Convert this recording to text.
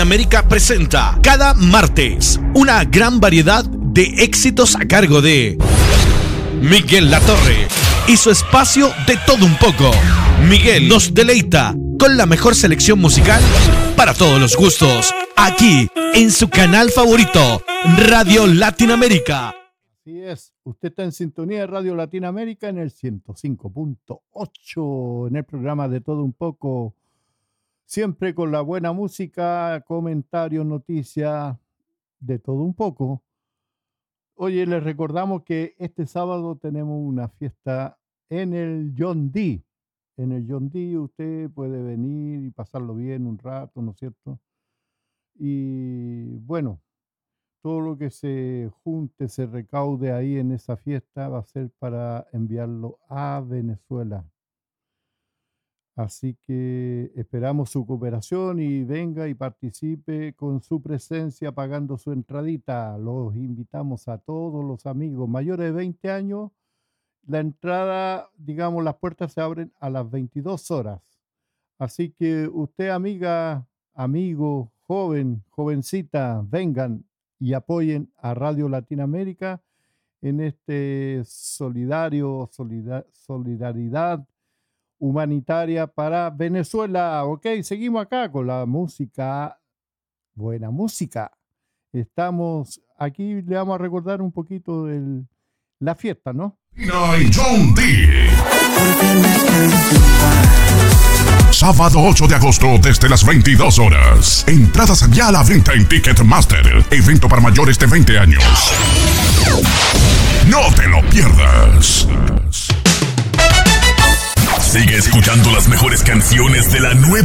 América presenta cada martes una gran variedad de éxitos a cargo de Miguel Latorre y su espacio de todo un poco. Miguel nos deleita con la mejor selección musical para todos los gustos, aquí en su canal favorito, Radio Latinoamérica. Así es, usted está en sintonía de Radio Latinoamérica en el 105.8, en el programa de todo un poco, siempre con la buena música, comentarios, noticias, de todo un poco. Oye, les recordamos que este sábado tenemos una fiesta en el John D. En el John D usted puede venir y pasarlo bien un rato, ¿no es cierto? Y bueno, todo lo que se junte, se recaude ahí en esa fiesta va a ser para enviarlo a Venezuela. Así que esperamos su cooperación y venga y participe con su presencia pagando su entradita. Los invitamos a todos los amigos mayores de 20 años. La entrada, digamos, las puertas se abren a las 22 horas. Así que usted, amiga, amigo, joven, jovencita, vengan y apoyen a Radio Latinoamérica en este solidaridad humanitaria para Venezuela. Ok, seguimos acá con la música, buena música. Estamos aquí, le vamos a recordar un poquito de la fiesta, ¿no? John D. Sábado 8 de agosto desde las 22 horas. Entradas ya a la venta en Ticketmaster. Evento para mayores de 20 años. No te lo pierdas. Sigue escuchando las mejores canciones de la nueva